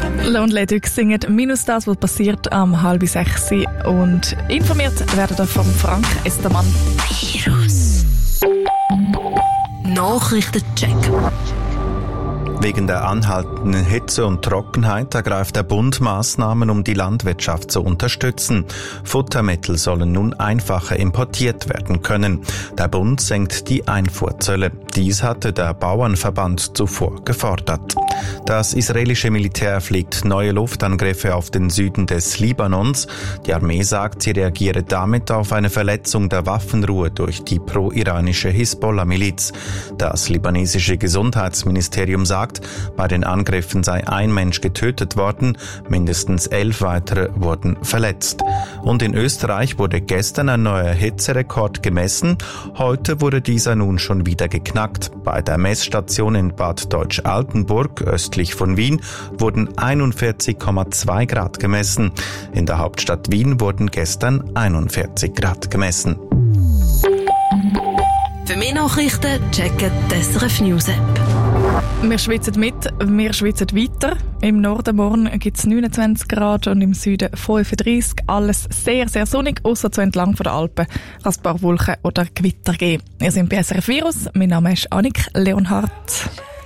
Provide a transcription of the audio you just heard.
Lonely Ducks singen minus das, was passiert am 5:30 und informiert werden von Frank Estermann. Virus. Nachrichtencheck. Wegen der anhaltenden Hitze und Trockenheit ergreift der Bund Maßnahmen, um die Landwirtschaft zu unterstützen. Futtermittel sollen nun einfacher importiert werden können. Der Bund senkt die Einfuhrzölle. Dies hatte der Bauernverband zuvor gefordert. Das israelische Militär fliegt neue Luftangriffe auf den Süden des Libanons. Die Armee sagt, sie reagiere damit auf eine Verletzung der Waffenruhe durch die pro-iranische Hisbollah-Miliz. Das libanesische Gesundheitsministerium sagt, bei den Angriffen sei ein Mensch getötet worden, mindestens 11 weitere wurden verletzt. Und in Österreich wurde gestern ein neuer Hitzerekord gemessen. Heute wurde dieser nun schon wieder geknackt. Bei der Messstation in Bad Deutsch-Altenburg, östlich von Wien, wurden 41,2 Grad gemessen. In der Hauptstadt Wien wurden gestern 41 Grad gemessen. Für mehr Nachrichten checken die SRF News App. Wir schwitzen mit, wir schwitzen weiter. Im Norden morgen gibt es 29 Grad und im Süden 35. Alles sehr, sehr sonnig, ausser zu entlang von der Alpen. Kann ein paar Wolken oder Gewitter geben. Wir sind bei SRF Virus. Mein Name ist Annik Leonhardt.